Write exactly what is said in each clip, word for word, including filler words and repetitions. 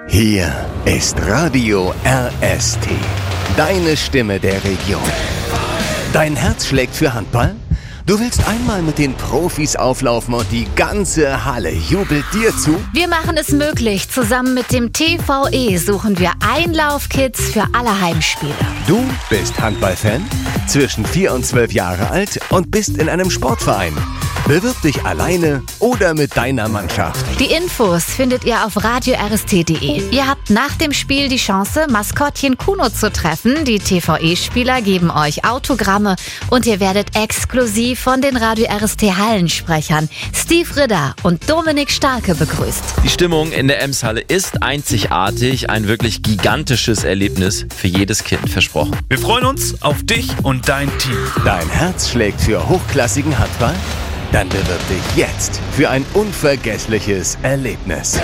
Hier ist Radio R S T, deine Stimme der Region. Dein Herz schlägt für Handball? Du willst einmal mit den Profis auflaufen und die ganze Halle jubelt dir zu? Wir machen es möglich. Zusammen mit dem T V E suchen wir Einlaufkits für alle Heimspiele. Du bist Handballfan, zwischen vier und zwölf Jahre alt und bist in einem Sportverein. Bewirb dich alleine oder mit deiner Mannschaft. Die Infos findet ihr auf radio r s t punkt d e. Ihr habt nach dem Spiel die Chance, Maskottchen Kuno zu treffen. Die T V E-Spieler geben euch Autogramme und ihr werdet exklusiv von den Radio R S T-Hallensprechern Steve Ritter und Dominik Starke begrüßt. Die Stimmung in der Emshalle ist einzigartig, ein wirklich gigantisches Erlebnis für jedes Kind versprochen. Wir freuen uns auf dich und dein Team. Dein Herz schlägt für hochklassigen Handball? Dann bewirb dich jetzt für ein unvergessliches Erlebnis.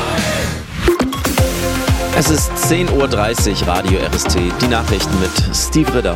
Es ist zehn Uhr dreißig, Radio R S T, die Nachrichten mit Steve Ritter.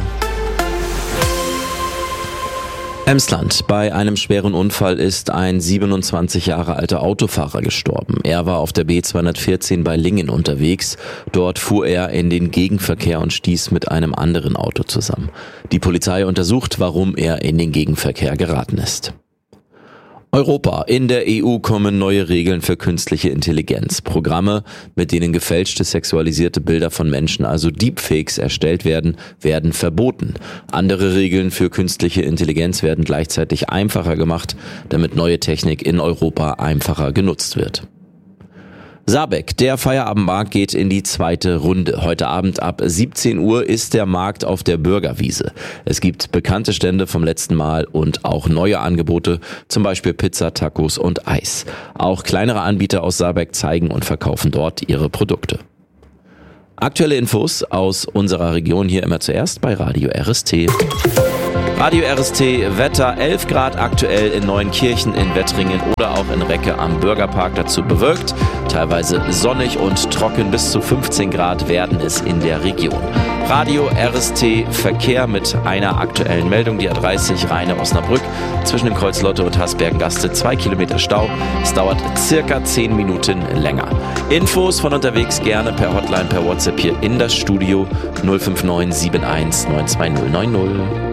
Emsland. Bei einem schweren Unfall ist ein siebenundzwanzig Jahre alter Autofahrer gestorben. Er war auf der B zweihundertvierzehn bei Lingen unterwegs. Dort fuhr er in den Gegenverkehr und stieß mit einem anderen Auto zusammen. Die Polizei untersucht, warum er in den Gegenverkehr geraten ist. Europa. In der E U kommen neue Regeln für künstliche Intelligenz. Programme, mit denen gefälschte sexualisierte Bilder von Menschen, also Deepfakes, erstellt werden, werden verboten. Andere Regeln für künstliche Intelligenz werden gleichzeitig einfacher gemacht, damit neue Technik in Europa einfacher genutzt wird. Sabeck, der Feierabendmarkt geht in die zweite Runde. Heute Abend ab siebzehn Uhr ist der Markt auf der Bürgerwiese. Es gibt bekannte Stände vom letzten Mal und auch neue Angebote, zum Beispiel Pizza, Tacos und Eis. Auch kleinere Anbieter aus Sabeck zeigen und verkaufen dort ihre Produkte. Aktuelle Infos aus unserer Region hier immer zuerst bei Radio R S T. Radio R S T, Wetter elf Grad aktuell in Neuenkirchen, in Wettringen oder auch in Recke am Bürgerpark, dazu bewölkt. Teilweise sonnig und trocken, bis zu fünfzehn Grad werden es in der Region. Radio R S T Verkehr mit einer aktuellen Meldung, die A dreißig Rheine-Osnabrück zwischen dem Kreuz Lotte und Hasbergen-Gaste, zwei Kilometer Stau. Es dauert circa zehn Minuten länger. Infos von unterwegs gerne per Hotline, per WhatsApp hier in das Studio null fünf neun sieben eins neun zwei null neun null.